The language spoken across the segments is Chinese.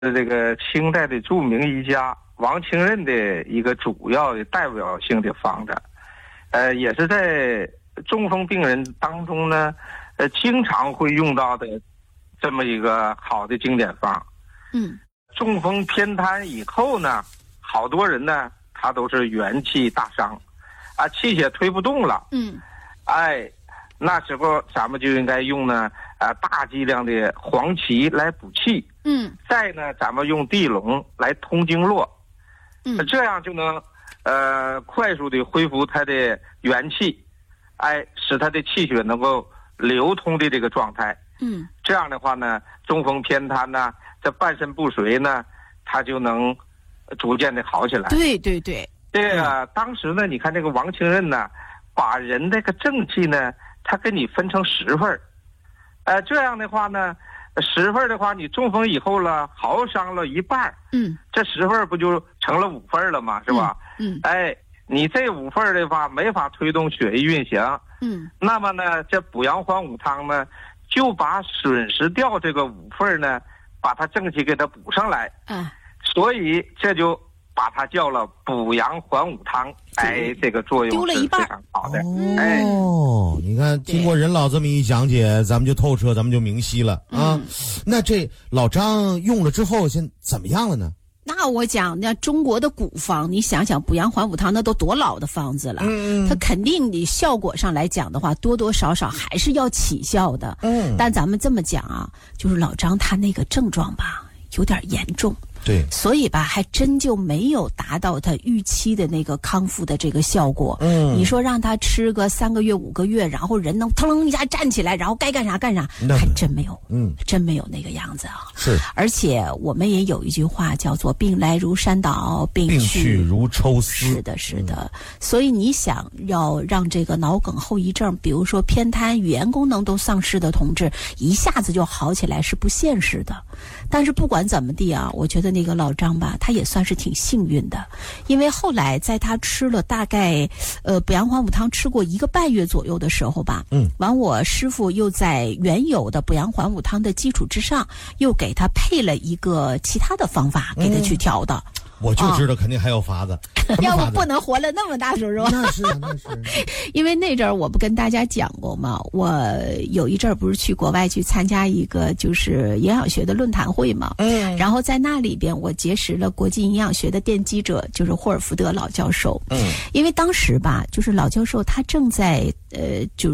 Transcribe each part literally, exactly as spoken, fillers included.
是这个清代的著名医家王清任的一个主要的代表性的方子，呃，也是在中风病人当中呢，呃，经常会用到的这么一个好的经典方。 嗯， 中风偏瘫以后呢，好多人呢，他都是元气大伤，啊，气血推不动了。 嗯， 哎，那时候咱们就应该用呢，啊，大剂量的黄芪来补气。 嗯， 再呢，咱们用地龙来通经络。 嗯， 这样就能，呃，快速的恢复他的元气，哎，使他的气血能够流通的这个状态。 嗯， 这样的话呢，中风偏瘫呢，这半身不遂呢，他就能逐渐的好起来。 对对对， 这个、嗯、当时呢，你看这个王清任呢，把人这个正气呢，他给你分成十份儿，呃，这样的话呢，十份的话，你中风以后了，好伤了一半， 嗯， 这十份不就成了五份了吗？是吧？ 嗯，嗯哎，你这五份的话，没法推动血液运行， 嗯， 那么呢，这补阳还五汤呢，就把损失掉这个五份呢，把它正气给它补上来， 啊， 所以这就把它叫了补阳还五汤，哎，这个作用是非常好的。哎， 哦，你看，经过任老这么一讲解，咱们就透彻，咱们就明晰了啊。 嗯、 那这老张用了之后，现在怎么样了呢？ 那我讲，那中国的古方，你想想补阳还五汤，那都多老的方子了， 嗯， 它肯定你效果上来讲的话，多多少少还是要起效的。 嗯， 但咱们这么讲啊，就是老张他那个症状吧，有点严重。 对， 所以吧，还真就没有达到他预期的那个康复的这个效果。 嗯， 你说让他吃个三个月、五个月，然后人能腾一下站起来，然后该干啥干啥，还真没有。 嗯， 真没有那个样子啊。 是， 而且我们也有一句话叫做“病来如山倒，病病去如抽丝”。 是的，是的。嗯、所以你想要让这个脑梗后遗症，比如说偏瘫、语言功能都丧失的同志，一下子就好起来是不现实的。但是不管怎么地啊，我觉得那个老张吧，他也算是挺幸运的，因为后来在他吃了大概呃补阳还五汤吃过一个半月左右的时候吧， 嗯， 完我师傅又在原有的补阳还五汤的基础之上，又给他配了一个其他的方法给他去调的。 嗯，我就知道肯定还有法子， 啊、要不不能活了那么大时候是吧？ 那是那是， 因为那阵儿我不跟大家讲过吗？我有一阵儿不是去国外去参加一个就是营养学的论坛会嘛， 嗯， 然后在那里边我结识了国际营养学的奠基者，就是霍尔福德老教授， 嗯， 因为当时吧，就是老教授他正在呃就是。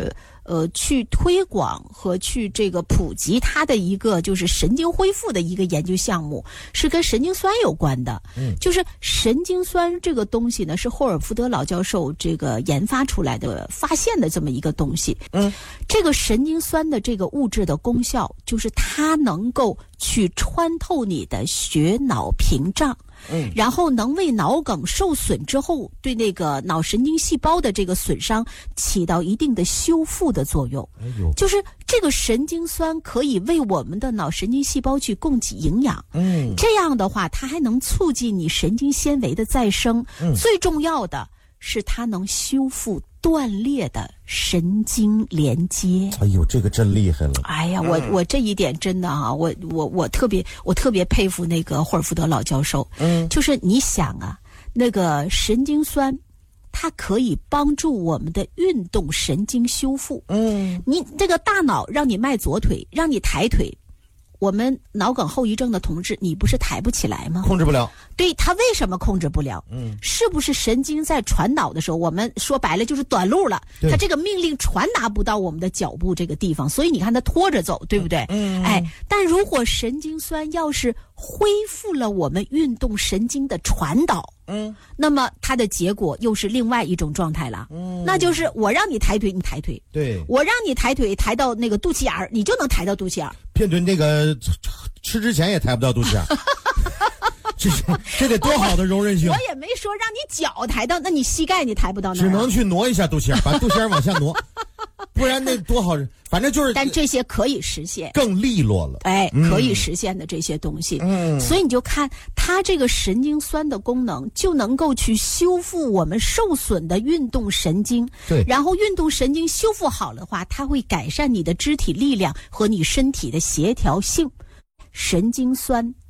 呃，去推广和去这个普及它的一个就是神经恢复的一个研究项目，是跟神经酸有关的。 嗯， 就是神经酸这个东西呢，是霍尔福德老教授这个研发出来的、发现的这么一个东西。 嗯， 这个神经酸的这个物质的功效，就是它能够去穿透你的血脑屏障。 嗯， 然后能为脑梗受损之后对那个脑神经细胞的这个损伤起到一定的修复的作用。 哎呦， 就是这个神经酸可以为我们的脑神经细胞去供给营养。 嗯， 这样的话，它还能促进你神经纤维的再生。 嗯， 最重要的是它能修复断裂的神经连接。 哎呦，这个真厉害了！ 哎呀，我我这一点真的啊，我我我特别我特别佩服那个霍尔福德老教授。 嗯， 就是你想啊，那个神经酸，它可以帮助我们的运动神经修复。 嗯， 你这个大脑让你迈左腿，让你抬腿。我们脑梗后遗症的同志，你不是抬不起来吗？ 控制不了。 对，他为什么控制不了？ 嗯， 是不是神经在传导的时候，我们说白了就是短路了，他这个命令传达不到我们的脚部这个地方，所以你看他拖着走，对不对？ 嗯， 哎，但如果神经酸要是恢复了我们运动神经的传导， 嗯， 那么它的结果又是另外一种状态了。 嗯， 那就是我让你抬腿，你抬腿； 对， 我让你抬腿，抬到那个肚脐眼儿，你就能抬到肚脐眼儿。 片墩这个吃之前也抬不到肚脐眼儿。这这得多好的容忍性！ 我也没说让你脚抬到，那你膝盖你抬不到那儿、啊， 只能去挪一下肚脐眼，把肚脐眼往下挪，不然那多好，反正就是。 但这些可以实现， 更利落了。 哎，可以实现的这些东西， 嗯， 所以你就看它这个神经酸的功能，就能够去修复我们受损的运动神经。 对， 然后运动神经修复好了的话，它会改善你的肢体力量和你身体的协调性。神经酸